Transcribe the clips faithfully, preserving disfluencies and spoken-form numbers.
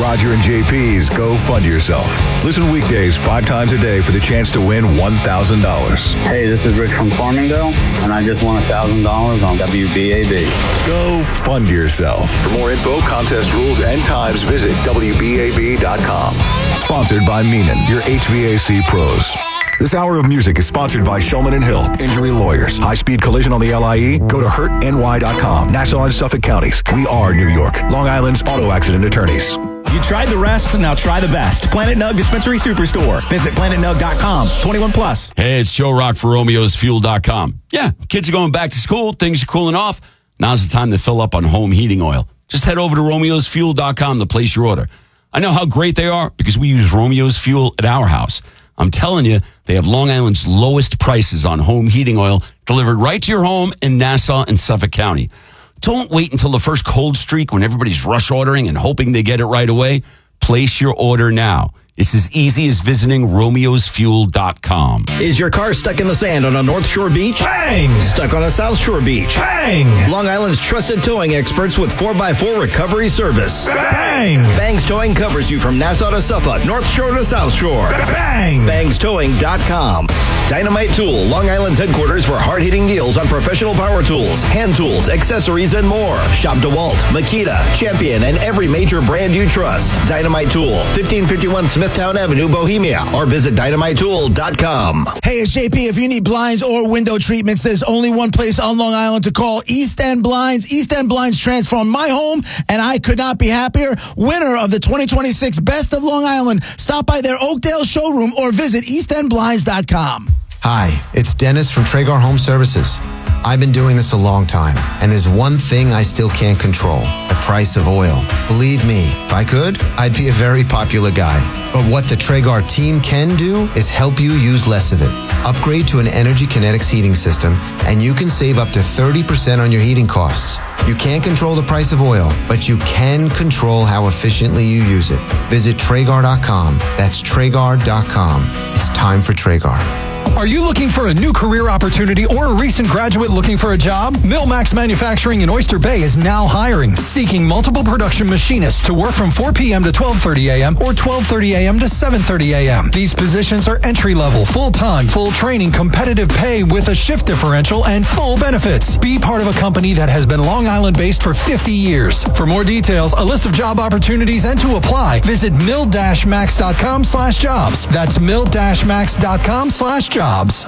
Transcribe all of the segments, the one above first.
Roger and J P's Go Fund Yourself. Listen weekdays five times a day for the chance to win one thousand dollars. Hey, this is Rich from Farmingdale, and I just won one thousand dollars on W B A B. Go Fund Yourself. For more info, contest rules, and times, visit W B A B dot com. Sponsored by Meenan, your H V A C pros. This hour of music is sponsored by Shulman and Hill, Injury Lawyers. High-speed collision on the L I E? Go to hurt N Y dot com. Nassau and Suffolk counties. We are New York. Long Island's auto accident attorneys. You tried the rest, now try the best. Planet Nug Dispensary Superstore. Visit planet nug dot com. twenty-one plus. Hey, it's Joe Rock for Romeos Fuel dot com. Yeah, kids are going back to school. Things are cooling off. Now's the time to fill up on home heating oil. Just head over to Romeos Fuel dot com to place your order. I know how great they are because we use Romeo's Fuel at our house. I'm telling you, they have Long Island's lowest prices on home heating oil delivered right to your home in Nassau and Suffolk County. Don't wait until the first cold streak when everybody's rush ordering and hoping they get it right away. Place your order now. It's as easy as visiting Romeos Fuel dot com. Is your car stuck in the sand on a North Shore beach? Bang! Stuck on a South Shore beach? Bang! Long Island's trusted towing experts with four by four recovery service. Bang! Bangs Towing covers you from Nassau to Suffolk, North Shore to South Shore. Bang! bangs towing dot com. Dynamite Tool, Long Island's headquarters for hard-hitting deals on professional power tools, hand tools, accessories, and more. Shop DeWalt, Makita, Champion, and every major brand you trust. Dynamite Tool, fifteen fifty-one Smithtown Avenue, Bohemia, or visit dynamite tool dot com. Hey, it's J P. If you need blinds or window treatments, there's only one place on Long Island to call: East End Blinds. East End Blinds transformed my home, and I could not be happier. Winner of the twenty twenty-six Best of Long Island. Stop by their Oakdale showroom or visit east end blinds dot com. Hi, it's Dennis from Tragar Home Services. I've been doing this a long time, and there's one thing I still can't control: the price of oil. Believe me, if I could, I'd be a very popular guy. But what the Tragar team can do is help you use less of it. Upgrade to an Energy Kinetics heating system, and you can save up to thirty percent on your heating costs. You can't control the price of oil, but you can control how efficiently you use it. Visit Tragar dot com. That's Tragar dot com. It's time for Tragar. Are you looking for a new career opportunity or a recent graduate looking for a job? Millmax Manufacturing in Oyster Bay is now hiring, seeking multiple production machinists to work from four p.m. to twelve thirty a.m. or twelve thirty a.m. to seven thirty a.m. These positions are entry-level, full-time, full training, competitive pay with a shift differential and full benefits. Be part of a company that has been Long Island-based for fifty years. For more details, a list of job opportunities, and to apply, visit mill dash max dot com slash jobs. That's mill dash max dot com slash jobs.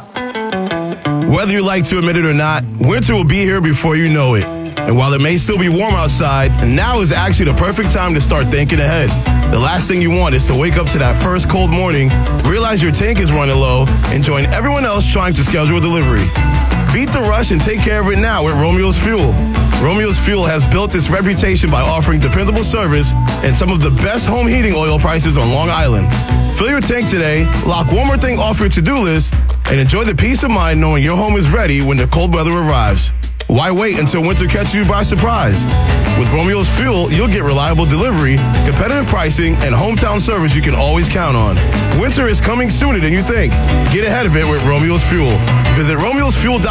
Whether you like to admit it or not, winter will be here before you know it. And while it may still be warm outside, now is actually the perfect time to start thinking ahead. The last thing you want is to wake up to that first cold morning, realize your tank is running low, and join everyone else trying to schedule a delivery. Beat the rush and take care of it now at Romeo's Fuel. Romeo's Fuel has built its reputation by offering dependable service and some of the best home heating oil prices on Long Island. Fill your tank today, lock one more thing off your to-do list, and enjoy the peace of mind knowing your home is ready when the cold weather arrives. Why wait until winter catches you by surprise? With Romeo's Fuel, you'll get reliable delivery, competitive pricing, and hometown service you can always count on. Winter is coming sooner than you think. Get ahead of it with Romeo's Fuel. Visit Romeos Fuel dot com.